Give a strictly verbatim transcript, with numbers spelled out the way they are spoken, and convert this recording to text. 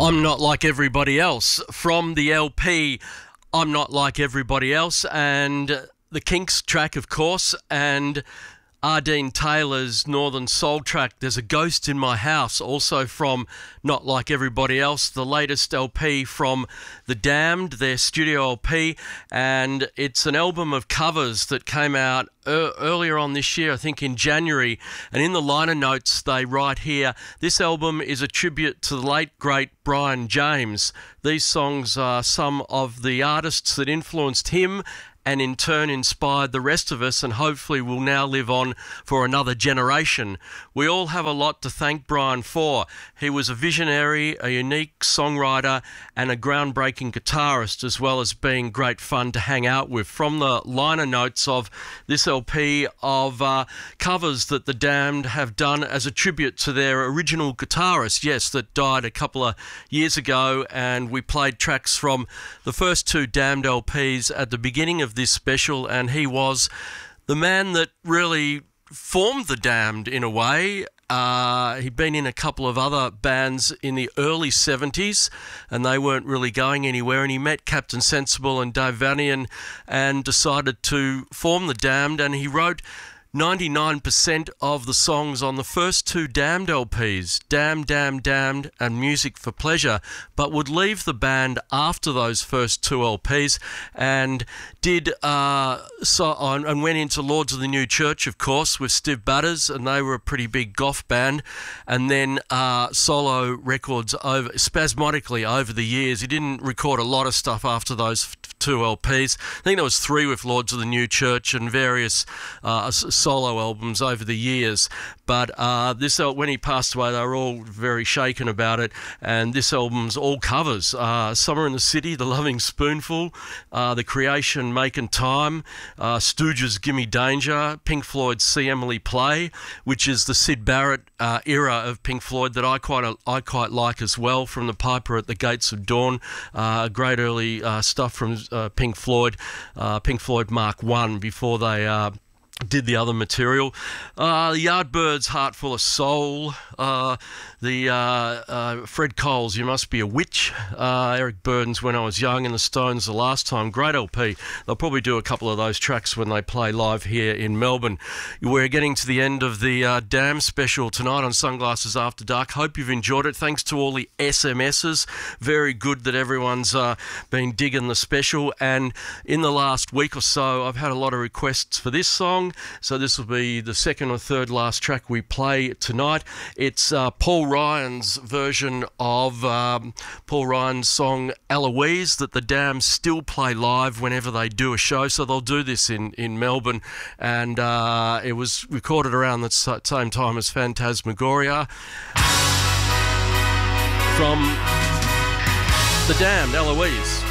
I'm Not Like Everybody Else, from the L P I'm Not Like Everybody Else, and the Kinks track, of course, and Ardeen Taylor's Northern Soul track, There's a Ghost in My House, also from Not Like Everybody Else, the latest L P from The Damned, their studio L P, and it's an album of covers that came out er- earlier on this year, I think in January, and in the liner notes they write here, this album is a tribute to the late, great Brian James. These songs are some of the artists that influenced him and in turn inspired the rest of us and hopefully will now live on for another generation. We all have a lot to thank Brian for. He was a visionary, a unique songwriter and a groundbreaking guitarist, as well as being great fun to hang out with. From the liner notes of this L P of uh, covers that The Damned have done as a tribute to their original guitarist, yes, that died a couple of years ago, and we played tracks from the first two Damned L Ps at the beginning of this special, and he was the man that really formed The Damned in a way. Uh, he'd been in a couple of other bands in the early seventies and they weren't really going anywhere, and he met Captain Sensible and Dave Vanian and decided to form The Damned, and he wrote ninety-nine percent of the songs on the first two Damned L Ps, Damned, Damned, Damned and Music for Pleasure, but would leave the band after those first two L Ps and did uh, so on, and went into Lords of the New Church, of course, with Steve Butters, and they were a pretty big goth band, and then uh, solo records over spasmodically over the years. He didn't record a lot of stuff after those two L Ps. I think there was three with Lords of the New Church and various uh, solo albums over the years, but uh, this when he passed away they were all very shaken about it, and this album's all covers. uh, Summer in the City, The Loving Spoonful, uh, The Creation, Making Time, uh, Stooges' Gimme Danger, Pink Floyd's See Emily Play, which is the Syd Barrett uh, era of Pink Floyd that I quite I quite like as well, from The Piper at the Gates of Dawn, uh, great early uh, stuff from uh, Pink Floyd, uh, Pink Floyd Mark One, before they uh, did the other material. Uh, the Yardbirds' Heart Full of Soul, uh, the uh, uh, Fred Cole's You Must Be a Witch, uh, Eric Burdon's When I Was Young, and the Stones' The Last Time. Great L P. They'll probably do a couple of those tracks when they play live here in Melbourne. We're getting to the end of the uh, Damn special tonight on Sunglasses After Dark. Hope you've enjoyed it. Thanks to all the S M Ses. Very good that everyone's uh, been digging the special. And in the last week or so, I've had a lot of requests for this song. So this will be the second or third last track we play tonight. It's uh, Paul Ryan's version of um, Paul Ryan's song Eloise that the Damned still play live whenever they do a show. So they'll do this in, in Melbourne, and uh, it was recorded around the same time as Phantasmagoria. From the Damned, Eloise.